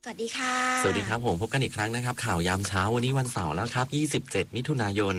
สวัสดีค่ะสวัสดีครับผมพบกันอีกครั้งนะครับข่าวยามเช้าวันนี้วันเสาร์แล้วครับ27มิถุนายน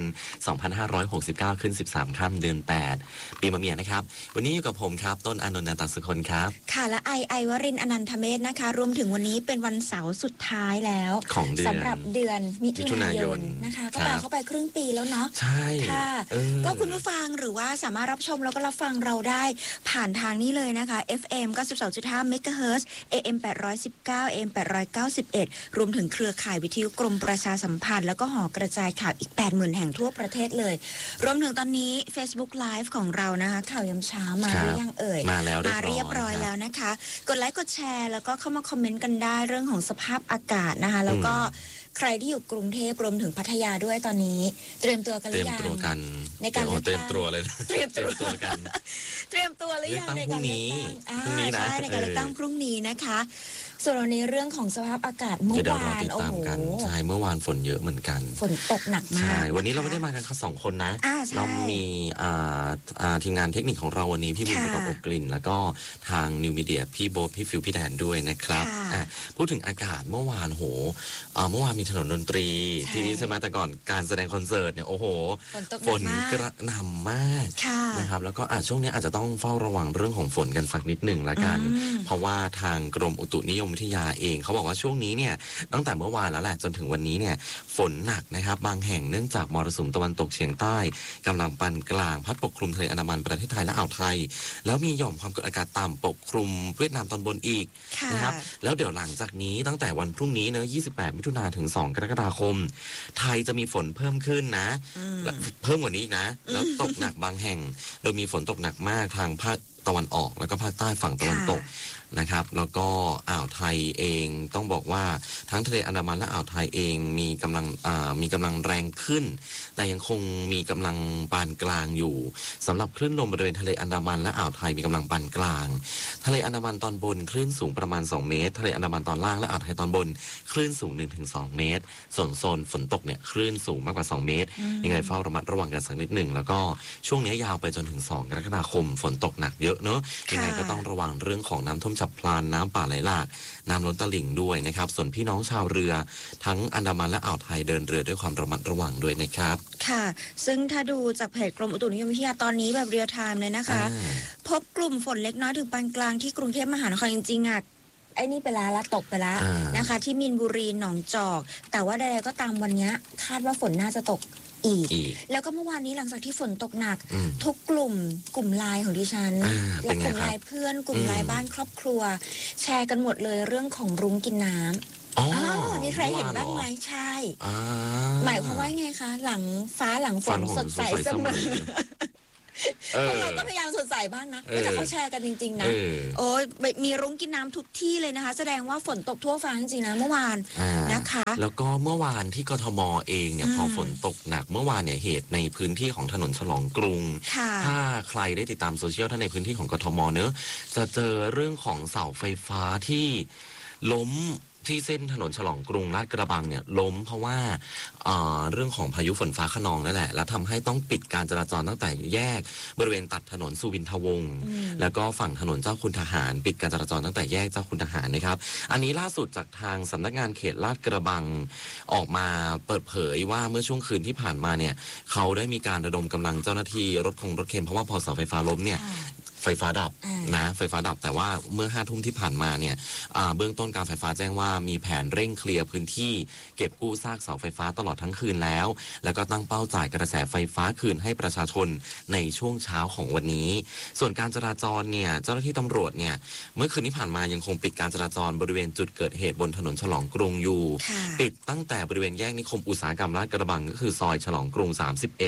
2569ขึ้น13ค่ำเดือน8ปีมะเมียนะครับวันนี้อยู่กับผมครับต้นอานนท์ นาตสุคนครับค่ะและไอวรินทร์อนันทเมธนะคะรวมถึงวันนี้เป็นวันเสาร์สุดท้ายแล้วของเดือนสำหรับเดือนมิถุนายนมิถุนายนนะคะก็ปาเข้าไปครึ่งปีแล้วเนาะใช่ค่ะก็คุณผู้ฟังหรือว่าสามารถรับชมแล้วก็รับฟังเราได้ผ่านทางนี้เลยนะคะ FM 92.5 MHz AM 819 AM 891รวมถึงเครือข่ายวิทยุกรมประชาสัมพันธ์แล้วก็หอกระจายข่าวอีก 80,000 แห่งทั่วประเทศเลยรวมถึงตอนนี้ Facebook Live ของเรานะคะข่าวยามเช้ามาหรือยังเอ่ยมาแล้วเรียบร้อยแล้วนะคะกดไลค์กดแชร์แล้วก็เข้ามาคอมเมนต์กันได้เรื่องของสภาพอากาศนะคะแล้วก็ใครที่อยู่กรุงเทพรวมถึงพัทยาด้วยตอนนี้เตรียมตัวกันหรือยังในการเตรียมตัวเลยเตรียมตัวกันเตรียมตัวหรือยังในการเลือกตั้งพรุ่งนี้นะใช่ในการเลือกตั้งพรุ่งนี้นะคะส่วนในเรื่องของสภาพอากาศเมื่อวานโอ้โหใช่เมื่อวานฝนเยอะเหมือนกันฝนตกหนักมากใช่วันนี้เราไม่ได้มากันแค่2คนนะเรามีทีมงานเทคนิคของเราวันนี้พี่บุญประกอบอบกลิ่นแล้วก็ทางนิวมีเดียพี่โบ๊ทพี่ฟิวพี่แดนด้วยนะครับพูดถึงอากาศเมื่อวานเมื่อวานมีถนนดนตรีที่นี่ใช่ไหมแต่ก่อนการแสดงคอนเสิร์ตเนี่ยโอ้โหฝนกระหน่ำมากนะครับแล้วก็ช่วงนี้อาจจะต้องเฝ้าระวังเรื่องของฝนกันสักนิดหนึ่งละกันเพราะว่าทางกรมอุตุนิยมวิทยาเองเขาบอกว่าช่วงนี้เนี่ยตั้งแต่เมื่อวานแล้วแหละจนถึงวันนี้เนี่ยฝนหนักนะครับบางแห่งเนื่องจากมรสุมตะวันตกเฉียงใต้กำลังปานกลางพัดปกคลุมทะเลอันดามันประเทศไทยและอ่าวไทยแล้วมีหย่อมความกดอากาศต่ำปกคลุมเวียดนามตอนบนอีกนะครับแล้วเดี๋ยวหลังจากนี้ตั้งแต่วันพรุ่งนี้เนอะ28มิถุนายนถึง2กรกฎาคมไทยจะมีฝนเพิ่มขึ้นนะเพิ่มกว่านี้อีกนะแล้วตกหนักบางแห่งโดยมีฝนตกหนักมากทางภาคตะวันออกแล้วก็ภาคใต้ฝั่งตะวันตกนะครับแล้วก็อ่าวไทยเองต้องบอกว่าทั้งทะเลอันดามันและอ่าวไทยเองมีกำลังแรงขึ้นแต่ยังคงมีกำลังปานกลางอยู่สำหรับคลื่นลมบริเวณทะเลอันดามันและอ่าวไทยมีกำลังปานกลางทะเลอันดามันตอนบนคลื่นสูงประมาณ2เมตรทะเลอันดามันตอนล่างและอ่าวไทยตอนบนคลื่นสูง 1-2 เมตรส่วนโซนฝนตกเนี่ยคลื่นสูงมากกว่า2เมตรยังไงเฝ้าระมัดระวังกันสักนิดหนึ่งแล้วก็ช่วงนี้ยาวไปจนถึง2กรกฎาคมฝนตกหนักเยอะเนอะยังไงก็ต้องระวังเรื่องของน้ำท่วมฉับพลันน้ำป่าไหลหลากน้ำล้นตลิ่งด้วยนะครับส่วนพี่น้องชาวเรือทั้งอันดามันและอ่าวไทยเดินเรือด้วยความระมัดระวังด้วยนะครับค่ะซึ่งถ้าดูจากเพจกรมอุตุนิยมวิทยาตอนนี้แบบเรียลไทม์เลยนะคะพบกลุ่มฝนเล็กน้อยถึงปานกลางที่กรุงเทพมหานครจริงๆอ่ะไอ้นี่ไปแล้วตกไปแล้วนะคะที่มีนบุรีหนองจอกแต่ว่าใดๆก็ตามวันนี้คาดว่าฝนน่าจะตกอีกแล้วก็เมื่อวานนี้หลังจากที่ฝนตกหนักทุกกลุ่มไลน์ของดิฉันและกลุ่มไลน์เพื่อนกลุ่มไลน์บ้านครอบครัวแชร์กันหมดเลยเรื่องของรุ้งกินน้ำมีใครเห็นบ้างไหมใช่หมายความว่าไงคะหลังฟ้าหลังฝนสดใสเสมอเราก็พยายามสดใสบ้างนะแต่เขาแชร์กันจริงๆนะโอ้ยมีรุ้งกินน้ำทุกที่เลยนะคะแสดงว่าฝนตกทั่วฟ้าจริงๆนะเมื่อวานนะคะแล้วก็เมื่อวานที่กทมเองเนี่ยพอฝนตกหนักเมื่อวานเนี่ยเหตุในพื้นที่ของถนนฉลองกรุงถ้าใครได้ติดตามโซเชียลถ้าในพื้นที่ของกทมเนอะจะเจอเรื่องของเสาไฟฟ้าที่ล้มที่เส้นถนนฉลองกรุงลาดกระบังเนี่ยล้มเพราะว่าเรื่องของพายุฝนฟ้าคะนองนั่นแหละแล้วทำให้ต้องปิดการจราจรตั้งแต่แยกบริเวณตัดถนนสุวินทวงศ์แล้วก็ฝั่งถนนเจ้าคุณทหารปิดการจราจรตั้งแต่แยกเจ้าคุณทหารนะครับอันนี้ล่าสุดจากทางสำนักงานเขตลาดกระบังออกมาเปิดเผยว่าเมื่อช่วงคืนที่ผ่านมาเนี่ยเขาได้มีการระดมกำลังเจ้าหน้าที่รถเข็นเพราะว่าพอเสาไฟฟ้าล้มเนี่ยไฟฟ้าดับนะไฟฟ้าดับแต่ว่าเมื่อ5 ทุ่มที่ผ่านมาเนี่ยเบื้องต้นการไฟฟ้าแจ้งว่ามีแผนเร่งเคลียร์พื้นที่เก็บกู้ซากเสาไฟฟ้าตลอดทั้งคืนแล้วก็ตั้งเป้าจ่ายกระแสไฟฟ้าคืนให้ประชาชนในช่วงเช้าของวันนี้ส่วนการจราจรเนี่ยเจ้าหน้าที่ตำรวจเนี่ยเมื่อคืนที่ผ่านมายังคงปิดการจราจรบริเวณจุดเกิดเหตุบนถนนฉลองกรุงอยู่ปิดตั้งแต่บริเวณแยกนิคมอุตสาหกรรมลาดกระบังก็คือซอยฉลองกรุง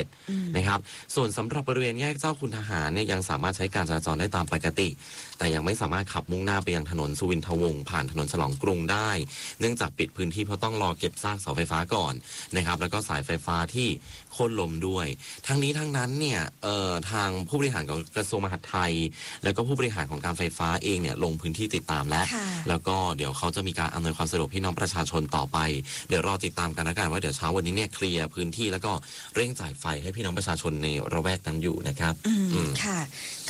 31นะครับส่วนสำหรับบริเวณแยกเจ้าคุณทหารเนี่ยยังสามารถใช้การจราจรได้ตามปกติแต่ยังไม่สามารถขับมุ่งหน้าไปยังถนนสุวินทวงศ์ผ่านถนนฉลองกรุงได้เนื่องจากปิดพื้นที่เพราะต้องรอเก็บซากเสาไฟฟ้าก่อนนะครับแล้วก็สายไฟฟ้าที่โค่นล้มด้วยทั้งนี้ทั้งนั้นเนี่ยทางผู้บริหารของกระทรวงมหาดไทยแล้วก็ผู้บริหารของการไฟฟ้าเองเนี่ยลงพื้นที่ติดตามแล้วก็เดี๋ยวเขาจะมีการอำนวยความสะดวกพี่น้องประชาชนต่อไปเดี๋ยวรอติดตามกันแล้วกันว่าเดี๋ยวเช้าวันนี้เนี่ยเคลียร์พื้นที่แล้วก็เร่งจ่ายไฟให้พี่น้องประชาชนในระแวกนั้นอยู่นะครับค่ะก็จริง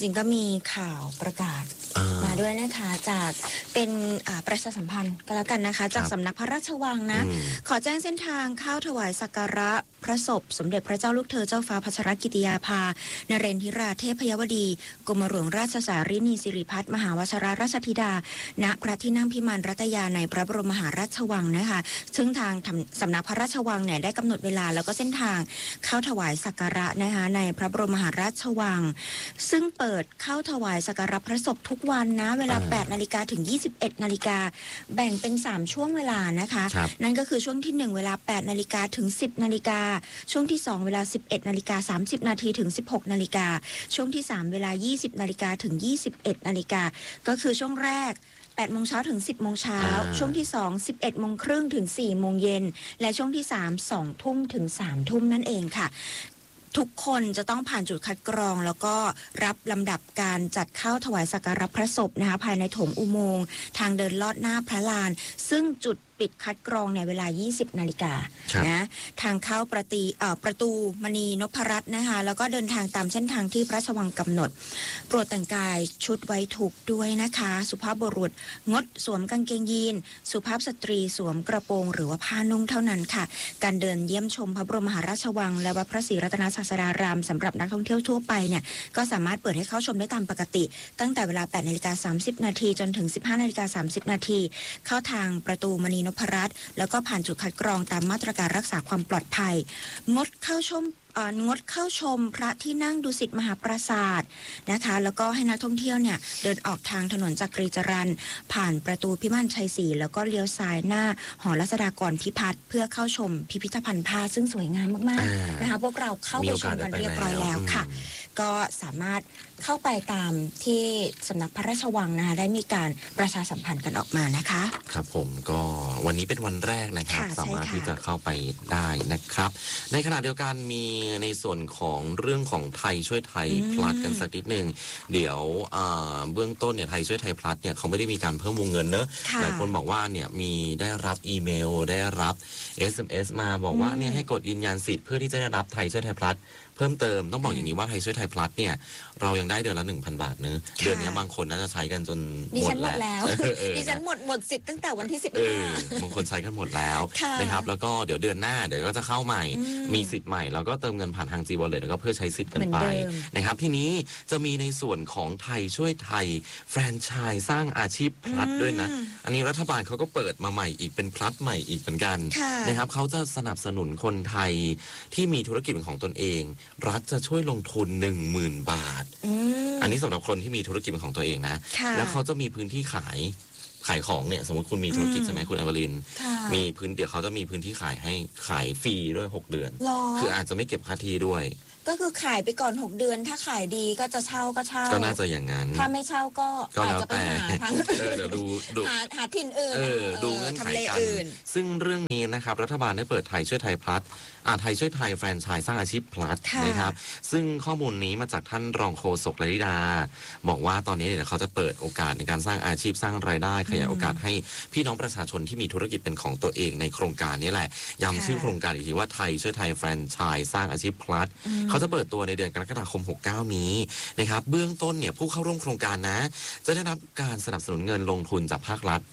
ริงๆก็มีข่าวประกาศมาด้วยนะคะจากเป็นประชาสัมพันธ์ก็แล้วกันนะคะจากสำนักพระราชวังนะขอแจ้งเส้นทางเข้าถวายสักการะพระศพสมเด็จพระเจ้าลูกเธอเจ้าฟ้าพัชรกิติยาภานเรนทิราเทพยวดีกรมหลวงราชสารินีสิริพัฒน์มหาวชิรราชธิดาณพระที่นั่งพิมานรัตยาในพระบรมมหาราชวังนะคะซึ่งทางสำนักพระราชวังเนี่ยได้กำหนดเวลาแล้วก็เส้นทางเข้าถวายสักการะนะคะในพระบรมมหาราชวังซึ่งเปิดเข้าถวายสักการะพระศพทุกวันนะเวลา 8 นาฬิกาถึง 21 นาฬิกาแบ่งเป็น 3 ช่วงเวลานะคะนั่นก็คือช่วงที่ 1 เวลา 8 นาฬิกาถึง 10 นาฬิกาช่วงที่ 2 เวลา 11 นาฬิกา 30 นาทีถึง 16 นาฬิกาช่วงที่ 3 เวลา 20 นาฬิกาถึง 21 นาฬิกาก็คือช่วงแรก8 โมงเช้าถึง 10 โมงเช้าช่วงที่ 2 11 โมงครึ่งถึง 4 โมงเย็นและช่วงที่ 3 2 ทุ่มถึง 3 ทุ่มนั่นเองค่ะทุกคนจะต้องผ่านจุดคัดกรองแล้วก็รับลำดับการจัดเข้าถวายสักการะพระศพนะคะภายในโถงอุโมงค์ทางเดินลอดหน้าพระลานซึ่งจุดปิดคัดกรองในเวลา 20 นาฬิกานะทางเข้าประตูมณีนพรัตน์นะคะแล้วก็เดินทางตามเส้นทางที่พระราชวังกำหนดโปรดแต่งกายชุดไว้ทุกข์ด้วยนะคะสุภาพบุรุษงดสวมกางเกงยีนสุภาพสตรีสวมกระโปรงหรือว่าผ้านุ่งเท่านั้นค่ะการเดินเยี่ยมชมพระบรมมหาราชวังและวัดพระศรีรัตนศาสดารามสำหรับนักท่องเที่ยวทั่วไปเนี่ยก็สามารถเปิดให้เข้าชมได้ตามปกติตั้งแต่เวลา 8 นาฬิกา 30 นาทีจนถึง 15 นาฬิกา 30 นาทีเข้าทางประตูมณีนพรัตน์แล้วก็ผ่านจุดคัดกรองตามมาตรการรักษาความปลอดภัยงดเข้าชมพระที่นั่งดุสิตมหาปราสาทนะคะแล้วก็ให้นักท่องเที่ยวเนี่ยเดินออกทางถนนจักรีจรัญผ่านประตูพิมานชัยศรีแล้วก็เลี้ยวซ้ายหน้าหอรัศดากรพิพัฒน์เพื่อเข้าชมพิพิธภัณฑ์ผ้าซึ่งสวยงามมากๆนะคะพวกเราเข้าไปชมกันเรียบร้อยแล้วค่ะก็สามารถเข้าไปตามที่สำนักพระราชวังนะคะได้มีการประชาสัมพันธ์กันออกมานะคะครับผมก็วันนี้เป็นวันแรกนะครับสามารถที่จะเข้าไปได้นะครับในขณะเดียวกันมีในส่วนของเรื่องของไทยช่วยไทยพลัดกันสักนิดนึงเดี๋ยวเบื้องต้นเนี่ยไทยช่วยไทยพลัดเนี่ยเขาไม่ได้มีการเพิ่มวงเงินเนอะหลายคนบอกว่าเนี่ยมีได้รับอีเมลได้รับ SMS มาบอกว่าเนี่ยให้กดยืนยันสิทธิ์เพื่อที่จะได้รับไทยช่วยไทยพลัดเพิ่มเติมต้องบอกอย่างนี้ว่าไทยช่วยไทยพลัสเนี่ยเรายังได้เดือนละ 1,000 บาทเนอะเดือนนี้บางคนน่าจะใช้กันจนหมดแล้วดิฉันหมดสิทธิ์ตั้งแต่วันที่ 15บางคนใช้กันหมดแล้วนะครับแล้วก็เดี๋ยวเดือนหน้าเดี๋ยวก็จะเข้าใหม่มีสิทธิ์ใหม่แล้วก็เติมเงินผ่านทาง G-Wallet แล้วก็เพื่อใช้สิทธิ์กันไปนะครับทีนี้จะมีในส่วนของไทยช่วยไทยแฟรนไชส์สร้างอาชีพพลัสด้วยนะอันนี้รัฐบาลเขาก็เปิดมาใหม่อีกเป็นพลัสใหม่อีกเหมือนกันนะครับเขาจะสนับสนุนคนไทยที่มีธุรกิจเป็นของตนเองรัฐจะช่วยลงทุน 10,000 บาทอันนี้สำหรับคนที่มีธุรกิจเป็นของตัวเองนะแล้วเขาจะมีพื้นที่ขายของเนี่ยสมมติคุณมีธุรกิจใช่ไหมคุณอวรินมีเดี๋ยวเขาจะมีพื้นที่ให้ขายฟรีด้วย6 เดือนคืออาจจะไม่เก็บค่าที่ด้วยก็คือขายไปก่อน6 เดือนถ้าขายดีก็จะเช่าก็น่าจะอย่างนั้นถ้าไม่เช่าก็อาจจะไปหาทางเดี๋ยวดูหาถิ่นอื่นดูเงื่อนไขกันซึ่งเรื่องนี้นะครับรัฐบาลได้เปิดไทยช่วยไทยพลัสไทยช่วยไทยแฟรนไชส์สร้างอาชีพพลัสนะครับซึ่งข้อมูลนี้มาจากท่านรองโฆษกลลิดาบอกว่าตอนนี้เนี่ยเขาจะเปิดโอกาสในการสร้างอาชีพสร้างรายได้ขยายโอกาสให้พี่น้องประชาชนที่มีธุรกิจเป็นของตัวเองในโครงการนี้แหละย้ำชื่อโครงการอีกทีว่าไทยช่วยไทยแฟรนไชส์สร้างอาชีพพลัสเขาจะเปิดตัวในเดือนกรกฎาคม69นี้นะครับเบื้องต้นเนี่ยผู้เข้าร่วมโครงการนะจะได้รับการสนับสนุนเงินลงทุนจากภาครัฐ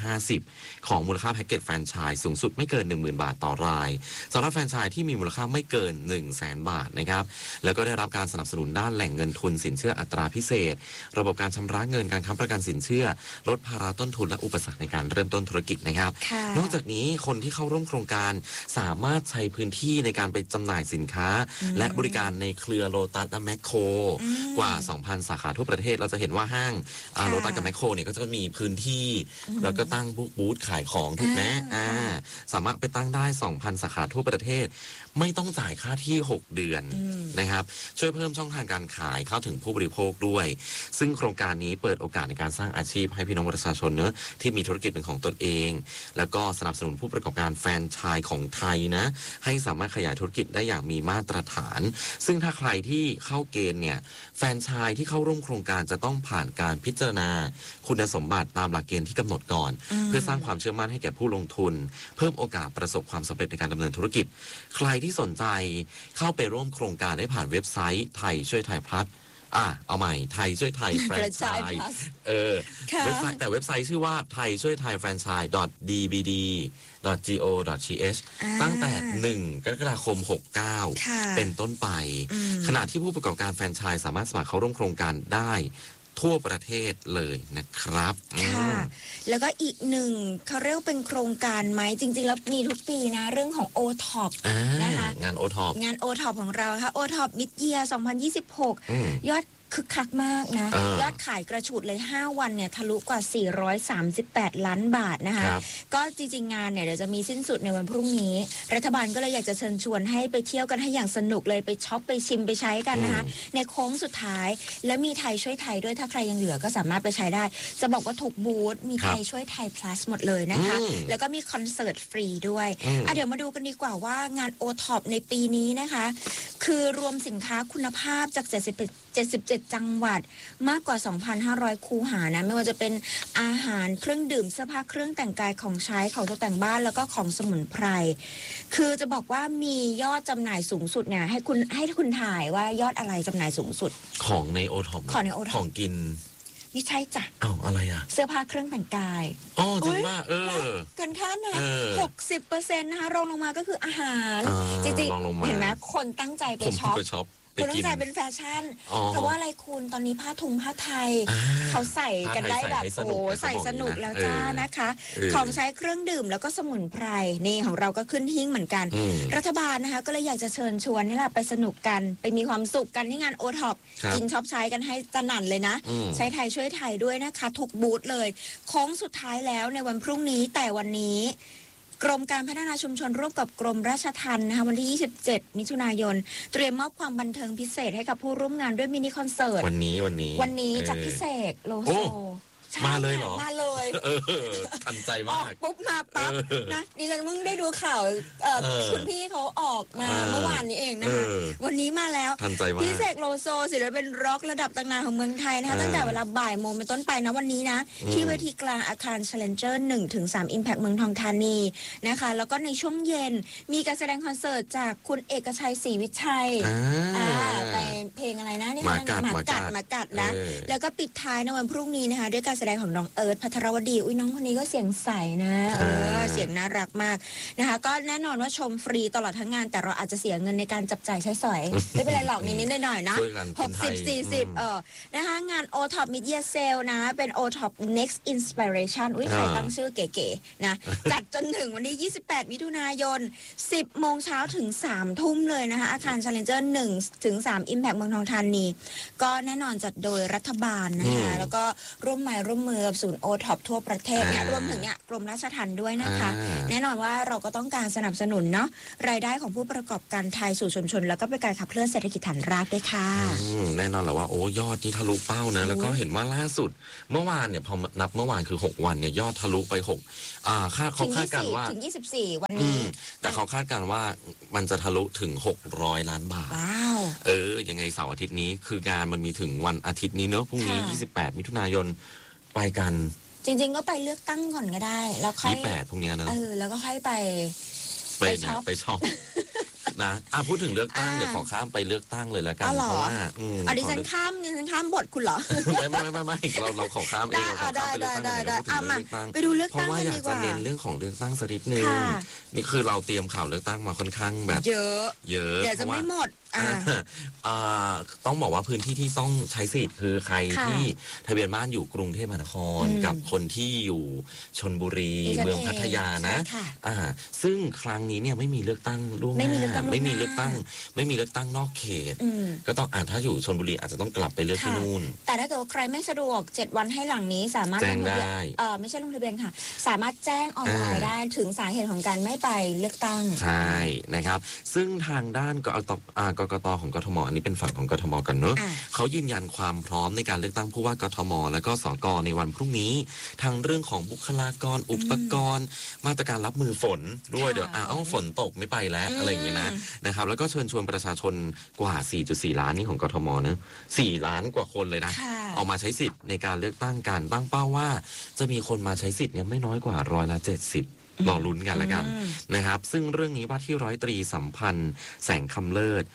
50%ของมูลค่าแพ็กเกจแฟรนไชส์สูงสุดไม่เกิน 10,000 บาทต่อรายสำหรับแฟรนไชส์ที่มีมูลค่าไม่เกิน 100,000 บาทนะครับแล้วก็ได้รับการสนับสนุนด้านแหล่งเงินทุนสินเชื่ออัตราพิเศษระบบการชำระเงินการค้ำประกันสินเชื่อลดภาระต้นทุนและอุปสรรคในการเริ่มต้นธุรกิจนะครับนอกจากนี้คนที่เข้าร่วมโครงการสามารถใช้พื้นที่ในการไปจำหน่ายสินค้าและบริการในเครือโลตัสและแมคโครกว่า 2,000 สาขาทั่วประเทศเราจะเห็นว่าห้างโลตัสกับแมคโครเนี่ยก็จะมีพื้นที่แล้วก็ตั้งบูธขายของถูกไหมสามารถไปตั้งได้ 2,000 สาขาทั่วประเทศไม่ต้องจ่ายค่าที่6 เดือนนะครับช่วยเพิ่มช่องทางการขายเข้าถึงผู้บริโภคด้วยซึ่งโครงการนี้เปิดโอกาสในการสร้างอาชีพให้พี่น้องประชาชนเนอะที่มีธุรกิจเป็นของตนเองแล้วก็สนับสนุนผู้ประกอบการแฟรนไชส์ของไทยนะให้สามารถขยายธุรกิจได้อย่างมีมาตรฐานซึ่งถ้าใครที่เข้าเกณฑ์เนี่ยแฟรนไชส์ที่เข้าร่วมโครงการจะต้องผ่านการพิจารณาคุณสมบัติตามหลักเกณฑ์ที่กำหนดก่อนเพื่อสร้างความเชื่อมั่นให้แก่ผู้ลงทุนเพิ่มโอกาสประสบความสำเร็จในการดำเนินธุรกิจใครที่สนใจเข้าไปร่วมโครงการได้ผ่านเว็บไซต์ไทยช่วยไทยพลัสเอาใหม่ไทยช่วยไทยแฟรนไชส์ เว็บไซต์แต่เว็บไซต์ชื่อว่าไทยช่วยไทยแฟรนไชส์ .dbd.go.th ตั้งแต่1 กรกฎาคม 69 เป็นต้นไปขณะที่ผู้ประกอบการแฟรนไชส์สามารถสมัครเข้าร่วมโครงการได้ทั่วประเทศเลยนะครับค่ะแล้วก็อีกหนึ่งเขาเรียกเป็นโครงการไหมจริงๆแล้วมีทุกปีนะเรื่องของ OTOP นะคะงาน OTOP ของเราค่ะ OTOP Mid Year 2026 ยอดคึกคักมากนะยอดขายกระฉูดเลย5วันเนี่ยทะลุกว่า438ล้านบาทนะคะก็จริงๆงานเนี่ยเดี๋ยวจะมีสิ้นสุดในวันพรุ่งนี้รัฐบาลก็เลยอยากจะเชิญชวนให้ไปเที่ยวกันให้อย่างสนุกเลยไปช็อปไปชิมไปใช้กันนะคะในโค้งสุดท้ายแล้วมีไทยช่วยไทยด้วยถ้าใครยังเหลือก็สามารถไปใช้ได้จะบอกว่าถูกบูธมีไทยช่วยไทย plus หมดเลยนะคะแล้วก็มีคอนเสิร์ตฟรีด้วยเดี๋ยวมาดูกันดีกว่าว่างาน OTOP ในปีนี้นะคะคือรวมสินค้าคุณภาพจาก77 จังหวัดมากกว่า 2,500 คูหานะไม่ว่าจะเป็นอาหารเครื่องดื่มเสื้อผ้าเครื่องแต่งกายของใช้ของตกแต่งบ้านแล้วก็ของสมุนไพรคือจะบอกว่ามียอดจำหน่ายสูงสุดเนี่ยให้คุณถ่ายว่ายอดอะไรจำหน่ายสูงสุดของในโอท็อปของกินไม่ใช่จ้ะอะไรอ่ะเสื้อผ้าเครื่องแต่งกายจริงป่ะเกินคาดนะ60%นะคะรองลงมาก็คืออาหารจริงๆเห็นไหมคนตั้งใจไปช็อปคุณต้องใส่เป็นแฟชั่นเพราะว่าอะไรคุณตอนนี้ผ้าถุงผ้าไทยเขาใส่กันได้แบบใส่สนุกแล้วจ้านะคะของใช้เครื่องดื่มแล้วก็สมุนไพรนี่ของเราก็ขึ้นหิ้งเหมือนกันรัฐบาลนะคะก็เลยอยากจะเชิญชวนนี่แหละไปสนุกกันไปมีความสุขกันที่งาน OTOP กินช็อปใช้กันให้สนั่นเลยนะใช้ไทยช่วยไทยด้วยนะคะทุกบูธเลยโค้งสุดท้ายแล้วในวันพรุ่งนี้แต่วันนี้กรมการพัฒนาชุมชนร่วมกับกรมราชทัณฑ์นะคะวันที่ 27 มิถุนายนเตรียมมอบความบันเทิงพิเศษให้กับผู้ร่วมงานด้วยมินิคอนเสิร์ตวันนี้จากพิเศษโลโซมาเลยเหรอมาเลยทันใจมากปุ๊บมาปั๊บนะดิฉันเพิ่งได้ดูข่าวคุณพี่เขาออกมาเมื่อวานนี้เองนะคะวันนี้มาแล้วทันใจมากพี่เสกโลโซศิลปินร็อกระดับตำนานของเมืองไทยนะคะตั้งแต่เวลาบ่ายโมงเป็นต้นไปนะวันนี้นะที่เวทีกลางอาคาร Challenger 1-3 Impact เมืองทองธานีนะคะแล้วก็ในช่วงเย็นมีการแสดงคอนเสิร์ตจากคุณเอกชัยศรีวิชัยในเพลงอะไรนะนี่หมากัดนะแล้วก็ปิดท้ายในวันพรุ่งนี้นะคะด้วยการแสดงของน้องเอิร์ธภัทรวดีน้องคนนี้ก็เสียงใสนะเสียงน่ารักมากนะคะก็แน่นอนว่าชมฟรีตลอดทั้งงานแต่เราอาจจะเสียเงินในการจับจ่ายใช้สอยไม่เป็นไรหรอกนิดๆหน่อยๆนะ60-40นะคะงาน OTOP Mid Year Sale นะเป็น OTOP Next Inspiration ใครตั้งชื่อเก๋ๆนะจัดจนถึงวันที่28 มิถุนายน 10 โมงเช้าถึง 3 ทุ่มเลยนะคะอาคาร Challenger 1-3 Impact เมืองทองธานีก็แน่นอนจัดโดยรัฐบาลนะคะแล้วก็ร่วมมือกับศูนย์ OTOP ทั่วประเทศเนี่ยรวมถึงเนี่ยกรมราชทัณฑ์ด้วยนะคะแน่นอนว่าเราก็ต้องการสนับสนุนเนาะรายได้ของผู้ประกอบการไทยสู่ชุมชนแล้วก็เป็นการขับเคลื่อนเศรษฐกิจฐานรากด้วยค่ะแน่นอนแหละว่าโอ้ยอดที่ทะลุเป้านะแล้วก็เห็นว่าล่าสุดเมื่อวานเนี่ยพอนับเมื่อวานคือ6วันเนี่ยยอดทะลุไปเขาคาดการณ์ว่าถึง24วันนี้แต่เขาคาดการณ์ว่ามันจะทะลุถึง600ล้านบาทว้าวยังไงเสาร์อาทิตย์นี้คืองานมันมีถึงวันอาทิตย์นี้เนอะพรุ่งนี้28 มิถุนายนไปกันจริงๆก็ไปเลือกตั้งก่อนก็ได้แล้วค่อย 28พรุ่งนี้นะแล้วก็ค่อยไปช็อปนะพูดถึงเลือกตั้งเดี๋ยวขอข้ามไปเลือกตั้งเลยละกันเพราะว่าดิฉันข้ามบทคุณเหรอไม่เราขอข้ามเองได้ไปดูเลือกตั้งกันดีกว่าเพราะว่าอยากจะเน้นเรื่องของเลือกตั้งสักนิดนึงนี่คือเราเตรียมข่าวเลือกตั้งมาค่อนข้างแบบเยอะเดี๋ยวจะไม่หมดต้องบอกว่าพื้นที่ที่ต้องใช้สิทธิ์คือใครที่ทะเบียนบ้านอยู่กรุงเทพมหานครกับคนที่อยู่ชลบุรีเมืองพัทยานะซึ่งครั้งนี้เนี่ยไม่มีเลือกตั้งล่วงหน้าไม่มีเลือกตั้งนอกเขตก็ต้องถ้าอยู่ชลบุรีอาจจะต้องกลับไปเลือกที่นู่นแต่ถ้าเกิดใครไม่สะดวก7วันให้หลังนี้สามารถแจ้งได้ไม่ใช่ลงทะเบียนค่ะสามารถแจ้งออนไลน์ได้ถึงสาเหตุของการไม่ไปเลือกตั้งใช่นะครับซึ่งทางด้านกกตของกทมอันนี้เป็นฝั่งของกทมกันเนอะเขายืนยันความพร้อมในการเลือกตั้งผู้ว่ากทมและก็สกในวันพรุ่งนี้ทั้งเรื่องของบุคลากรอุปกรณ์มาตรการรับมือฝนด้วยเดี๋ยวฝนตกไม่ไปแล้วอะไรอย่างเงี้ยนะครับแล้วก็เชิญชวนประชาชนกว่า 4.4 ล้านนี่ของกทมเนอะ4 ล้านกว่าคนเลยนะออกมาใช้สิทธิ์ในการเลือกตั้งกันตั้งเป้าว่าจะมีคนมาใช้สิทธิ์เนี่ยไม่น้อยกว่า70%รอลุ้นกันแล้วกันนะครับซึ่งเรื่องนี้ว่าที่ร้อยตรีสัมพันธ์แสงคำเลิศ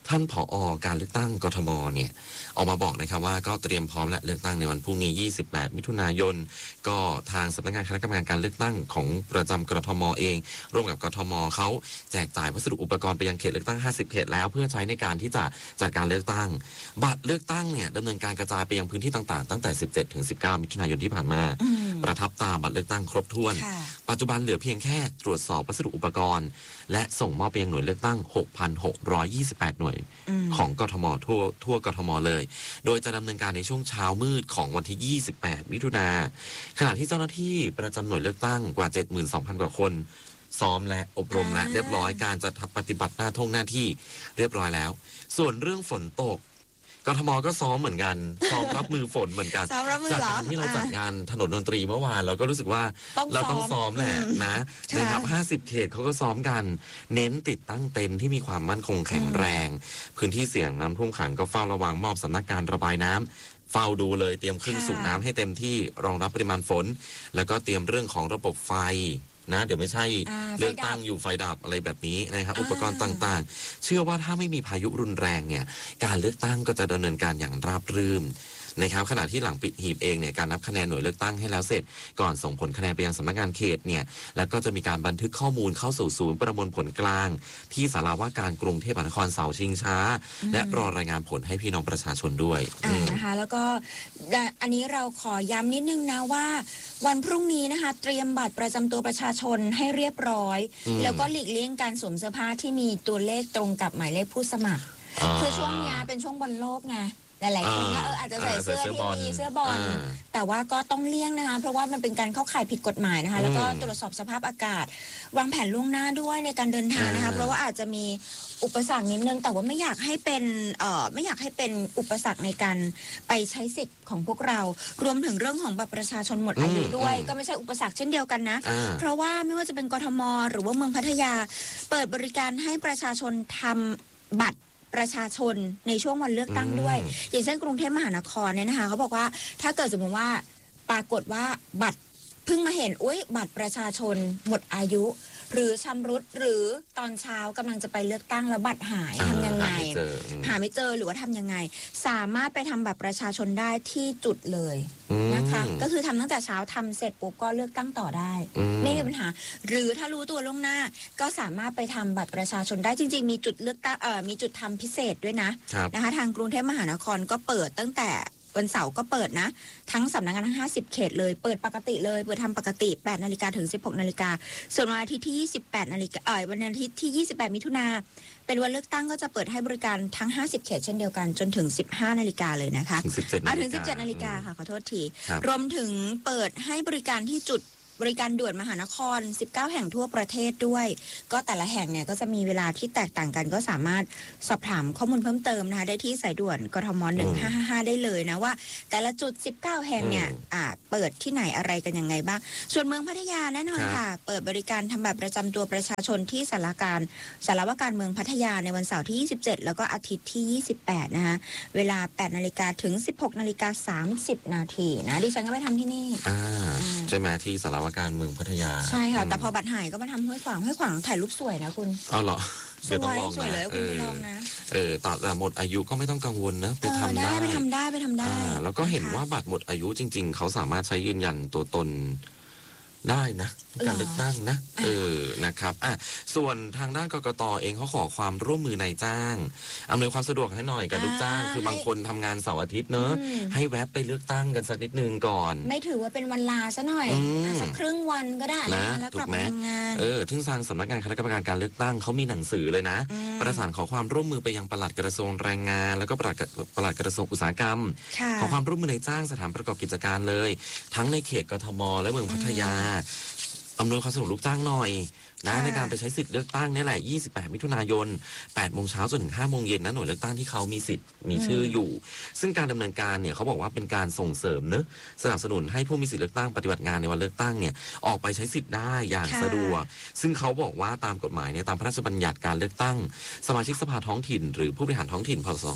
ท่านผอ.การเลือกตั้งกทมเนี่ยออกมาบอกนะครับว่าก็เตรียมพร้อมและเลือกตั้งในวันพรุ่งนี้28มิถุนายนก็ทางสำนักงานคณะกรรมการการเลือกตั้งของประจำกทมเองร่วมกับกทมเขาแจกจ่ายวัสดุอุปกรณ์ไปยังเขตเลือกตั้ง50เขตแล้วเพื่อใช้ในการที่จะจัดการเลือกตั้งบัตรเลือกตั้งเนี่ยดำเนินการกระจายไปยังพื้นที่ต่างๆตั้งแต่17ถึง19มิถุนายนที่ผ่านมาประทับตาบัตรเลือกตั้งครบถ้วนปัจจุบันเหลือเพียงแค่ตรวจสอบวัสดุอุปกรณ์และส่งมอบไปยังหน่วยเลือกตั้ง 6,628 หน่วยของกทมทั่วกทมเลยโดยจะดำเนินการในช่วงเช้ามืดของวันที่28มิถุนาขณะที่เจ้าหน้าที่ประจำหน่วยเลือกตั้งกว่า 72,000 กว่าคนซ้อมและอบรมและเรียบร้อยการจะปฏิบัติหน้าที่เรียบร้อยแล้วส่วนเรื่องฝนตกกทมก็ซ้อมเหมือนกันซ้อมรับมือฝนเหมือนกันจากการที่เราจัดงานถนนดนตรีเมื่อวานเราก็รู้สึกว่าเราต้องซ้อมแหละนะครับ50เขตเขาก็ซ้อมกันเน้นติดตั้งเต็นท์ที่มีความมั่นคงแข็งแรงพื้นที่เสี่ยงน้ำท่วมขังก็เฝ้าระวังมอบสำนักการระบายน้ำเฝ้าดูเลยเตรียมเครื่องสูบน้ำให้เต็มที่รองรับปริมาณฝนแล้วก็เตรียมเรื่องของระบบไฟนะเดี๋ยวไม่ใช่เลือกตั้งอยู่ไฟดับอะไรแบบนี้นะครับอุปกรณ์ต่างๆเชื่อว่าถ้าไม่มีพายุรุนแรงเนี่ยการเลือกตั้งก็จะดำเนินการอย่างราบรื่นนะครับขณะที่หลังปิดหีบเองเนี่ยการนับคะแนนหน่วยเลือกตั้งให้แล้วเสร็จก่อนส่งผลคะแนนไปยังสำนักงานเขตเนี่ยแล้วก็จะมีการบันทึกข้อมูลเข้าสู่ศูนย์ประมวลผลกลางที่ศาลาว่าการกรุงเทพมหานครเสาชิงช้าและรอรายงานผลให้พี่น้องประชาชนด้วยนะคะแล้วก็อันนี้เราขอย้ำนิดนึงนะว่าวันพรุ่งนี้นะคะเตรียมบัตรประจำตัวประชาชนให้เรียบร้อยแล้วก็หลีกเลี่ยงการสวมเสื้อผ้าที่มีตัวเลขตรงกับหมายเลขผู้สมัครคือช่วงนี้เป็นช่วงบอลโลกไงหลายๆคนก็อาจจะใส่เสื้อที่มีเสื้อบอลแต่ว่าก็ต้องเลี่ยงนะคะเพราะว่ามันเป็นการเข้าข่ายผิดกฎหมายนะคะแล้วก็ตรวจสอบสภาพอากาศวางแผนล่วงหน้าด้วยในการเดินทางนะคะเพราะว่าอาจจะมีอุปสรรคนิดนึงแต่ว่าไม่อยากให้เป็นอุปสรรคในการไปใช้สิทธิ์ของพวกเรารวมถึงเรื่องของบัตรประชาชนหมดอายุด้วยก็ไม่ใช่อุปสรรคเช่นเดียวกันนะเพราะว่าไม่ว่าจะเป็นกทมหรือว่าเมืองพัทยาเปิดบริการให้ประชาชนทำบัตรประชาชนในช่วงวันเลือกตั้งด้วยอย่างเช่นกรุงเทพมหานครเนี่ยนะคะเขาบอกว่าถ้าเกิดสมมติว่าปรากฏว่าบัตรเพิ่งมาเห็นบัตรประชาชนหมดอายุหรือชำรุดหรือตอนเช้ากำลังจะไปเลือกตั้งแล้วบัตรหายทำยังไงหาไม่เจอหรือว่าทำยังไงสามารถไปทำบัตรประชาชนได้ที่จุดเลยนะคะก็คือทำตั้งแต่เช้าทำเสร็จปุ๊บก็เลือกตั้งต่อได้ไม่มีปัญหาหรือถ้ารู้ตัวล่วงหน้าก็สามารถไปทำบัตรประชาชนได้จริงๆมีจุดเลือกตั้งมีจุดทำพิเศษด้วยนะคะทางกรุงเทพมหานครก็เปิดตั้งแต่วันเสาร์ก็เปิดนะทั้งสำนักงานทั้ง50เขตเลยเปิดปกติเลยเปิดทำปกติ8 นาฬิกาถึง 16 นาฬิกาส่วนวันอาทิตย์ที่28 นาฬิกาวันอาทิตย์ที่28มิถุนาเป็นวันเลือกตั้งก็จะเปิดให้บริการทั้ง50เขตเช่นเดียวกันจนถึง15 นาฬิกาเลยนะคะถึง17 นาฬิกาค่ะขอโทษทีรวมถึงเปิดให้บริการที่จุดบริการด่วนมหานคร19แห่งทั่วประเทศด้วยก็แต่ละแห่งเนี่ยก็จะมีเวลาที่แตกต่างกันก็สามารถสอบถามข้อมูลเพิ่มเติมนะคะได้ที่สายด่วนกทม1555ได้เลยนะว่าแต่ละจุด19แห่งเนี่ยเปิดที่ไหนอะไรกันยังไงบ้างส่วนเมืองพัทยาแน่นอนค่ะเปิดบริการทำบัตรประจำตัวประชาชนที่ศาลาว่าการเมืองพัทยาในวันเสาร์ที่27แล้วก็อาทิตย์ที่28นะคะเวลา8 นาฬิกาถึง 16 นาฬิกา 30 นาทีนะดิฉันก็ไปทำที่นี่ใช่ไหมที่ศาลาว่าการเมืองพัทยาใช่ค่ะแต่พอบัตรหายก็มาทำห้วยขวางถ่ายรูปสวยนะคุณเหรอเดี๋ยวต้องลองนะแต่หมดอายุก็ไม่ต้องกังวลนะไปทำได้ไปทำได้แล้วก็เห็นว่าบัตรหมดอายุจริงๆเขาสามารถใช้ยืนยันตัวตนได้นะการเลือกตั้งนะนะครับส่วนทางด้านกกต.เองเขาขอความร่วมมือนายจ้างอำนวยความสะดวกให้หน่อยกับลูกจ้างคือบางคนทำงานเสาร์อาทิตย์เนอะให้แวะไปเลือกตั้งกันสักนิดนึงก่อนไม่ถือว่าเป็นวันลาซะหน่อยสักครึ่งวันก็ได้นะแล้วกลับมาทำงานทึ่งทางสำนักงานคณะกรรมการการเลือกตั้งเขามีหนังสือเลยนะประสานขอความร่วมมือไปยังปลัดกระทรวงแรงงานแล้วก็ปลัดกระทรวงอุตสาหกรรมขอความร่วมมือนายจ้างสถานประกอบกิจการเลยทั้งในเขตกทมและเมืองพัทยาอำนวยความสะดวกลูกจ้างหน่อยนะในการไปใช้สิทธิ์เลือกตั้งนี่แหละ28มิถุนายน8 โมงเช้าจนถึง5 โมงเย็นนะหน่วยเลือกตั้งที่เขามีสิทธิ์มีชื่ออยู่ซึ่งการดำเนินการเนี่ยเขาบอกว่าเป็นการส่งเสริมเนอะสนับสนุนให้ผู้มีสิทธิ์เลือกตั้งปฏิบัติงานในวันเลือกตั้งเนี่ยออกไปใช้สิทธิ์ได้อย่างสะดวกซึ่งเขาบอกว่าตามกฎหมายเนี่ยตามพระราชบัญญัติการเลือกตั้งสมาชิกสภาท้องถิ่นหรือผู้บริหารท้องถิ่นพ.ศ.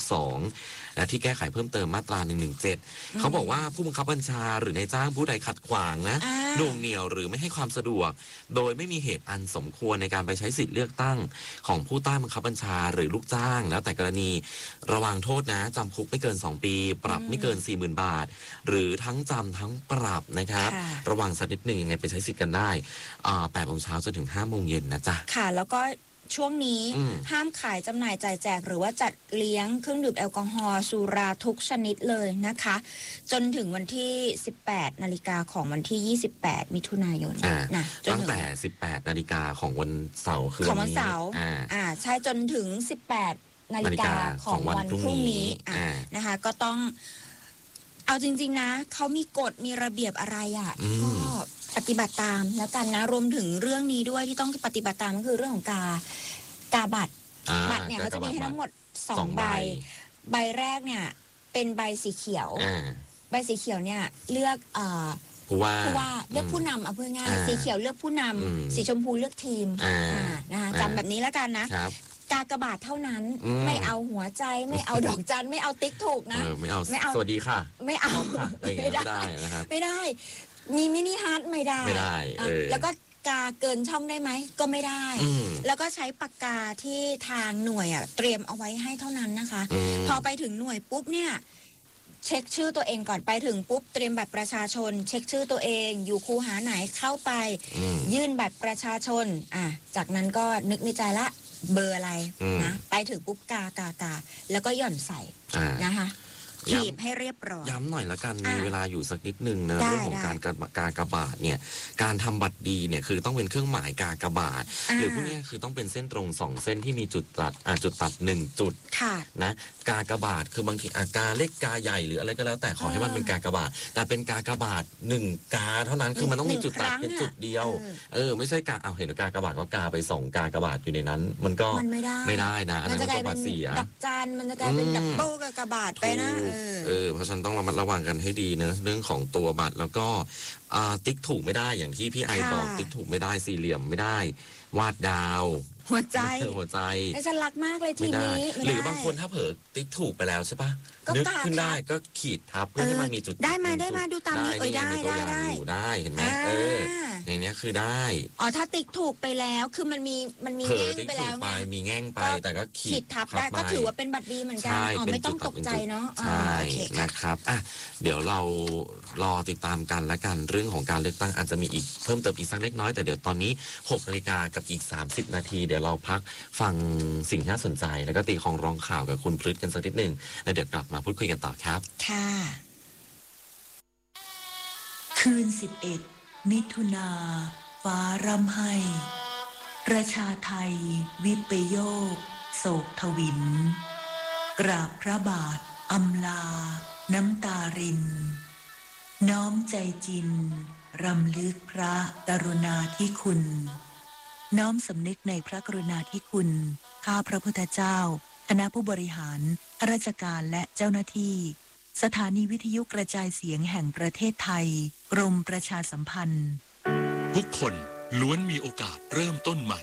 2562และที่แก้ไขเพิ่มเติมมาตรา117เขาบอกว่าผู้บังคับบัญชาหรือนายจ้างผู้ใดขัดขวางนะหน่วงเหนี่ยวหรือไม่ให้ความสะดวกโดยไม่มีเหตุอันสมควรในการไปใช้สิทธิ์เลือกตั้งของผู้ใต้บังคับบัญชาหรือลูกจ้างแล้วแต่กรณีระวังโทษนะจำคุกไม่เกิน2 ปีปรับไม่เกิน 40,000 บาทหรือทั้งจำทั้งปรับนะครับระวังสักนิดหนึ่งยังไงไปใช้สิทธิ์กันได้8 โมงเช้าจนถึง5 โมงเย็นนะจ๊ะค่ะแล้วก็ช่วงนี้ห้ามขายจำหน่ายจ่ายแจกหรือว่าจัดเลี้ยงเครื่องดื่มแอลกอฮอล์สุราทุกชนิดเลยนะคะจนถึงวันที่ 18 นาฬิกาของวันที่ 28 มิถุนายนนะตั้งแต่ 18 นาฬิกาของวันเสาร์คือของวันเสาร์ใช่จนถึง 18 นาฬิกาของวันพรุ่งนี้นะคะก็ต้องเอาจริงๆนะเขามีกฎมีระเบียบอะไรก็ปฏิบัติตามแล้วกันนะรวมถึงเรื่องนี้ด้วยที่ต้องปฏิบัติตามก็คือเรื่องของกาบัตรเนี่ยเขาจะมีให้ทั้งหมด2 ใบใบแรกเนี่ยเป็นใบสีเขียวใบสีเขียวเนี่ยเลือกผู้ว่าเลือกผู้นำเอาเพื่อง่ายสีเขียวเลือกผู้นำสีชมพูเลือกทีมนะคะจำแบบนี้แล้วกันนะกากบาทเท่านั้นไม่เอาหัวใจไม่เอาดอกจันไม่เอาติ๊กถูกนะไม่เอาสวัสดีค่ะไม่เอาไม่ได้นะครับไม่ได้มีมินิฮาร์ทไม่ได้แล้วก็กาเกินช่องได้ไหมก็ไม่ได้แล้วก็ใช้ปากกาที่ทางหน่วยเตรียมเอาไว้ให้เท่านั้นนะคะพอไปถึงหน่วยปุ๊บเนี่ยเช็คชื่อตัวเองก่อนไปถึงปุ๊บเตรียมบัตรประชาชนเช็คชื่อตัวเองอยู่คูหาไหนเข้าไปยื่นบัตรประชาชนจากนั้นก็นึกในใจละเบอร์อะไรนะไปถึงปุ๊บกาแล้วก็หย่อนใส่นะคะขีบให้เรียบร้อยย้ำหน่อยละกันมีเวลาอยู่สักนิดนึงนะเรื่องของการกากบาทเนี่ยการทำบัตรดีเนี่ยคือต้องเป็นเครื่องหมายกากบาทหรือพวกนี้คือต้องเป็นเส้นตรง2 เส้นที่มีจุดตัด1 จุดนะกากบาทคือบางทีกาเล็กกาใหญ่หรืออะไรก็แล้วแต่ขอให้มันเป็นกากบาทแต่เป็นกากบาท1 กาเท่านั้นคือมันต้องมีจุดตัดเป็นจุดเดียวไม่ใช่เห็นกากบาทก็กาไป2 กากบาทอยู่ในนั้นมันก็ไม่ได้นะอันนั้นก็บาทเสียดับจานมันจะกลายเป็นดับเบิลกากบาทไปนะเพราะฉะนั้นต้องระมัดระวังกันให้ดีนะเรื่องของตัวบัตรแล้วก็ติ๊กถูกไม่ได้อย่างที่พี่ไอบอกติ๊กถูกไม่ได้สี่เหลี่ยมไม่ได้วาดดาวหัวใจฉันรักมากเลยทีนี้หรือบางคนถ้าเผลอติ๊กถูกไปแล้วใช่ปะนึกขึ้นได้ก็ขีดทับเพื่อให้มันมีจุดได้มาดูตามนี้ได้เห็นไหมในนี้คือได้ถ้าติ๊กถูกไปแล้วคือมันมีแง่งไปแล้วมีแง่งไปแต่ก็ขีดทับได้ก็ถือว่าเป็นบัตรดีเหมือนกันไม่ต้องตกใจเนาะใช่นะครับเดี๋ยวเรารอติดตามกันและกันเรื่องของการเลือกตั้งอาจจะมีอีกเพิ่มเติมอีกสักเล็กน้อยแต่เดี๋ยวตอนนี้ 6 นาฬิกากับอีก30 นาทีเดี๋ยวเราพักฟังสิ่งที่น่าสนใจแล้วก็ตีของร้องข่าวกับคุณพฤทธิ์กันสักนิดหนึ่งแล้วเดี๋ยวกลับมาพูดคุยกันต่อครับค่ะคืน11 มิถุนาฟ้าร่ำไห้ประชาไทยวิปโยคโศกทวินกราบพระบาทอำลาน้ำตารินน้อมใจจินรำลึกพระกรุณาธิคุณน้อมสำนึกในพระกรุณาธิคุณข้าพระพุทธเจ้าคณะผู้บริหารข้าราชการและเจ้าหน้าที่สถานีวิทยุกระจายเสียงแห่งประเทศไทยกรมประชาสัมพันธ์ทุกคนล้วนมีโอกาสเริ่มต้นใหม่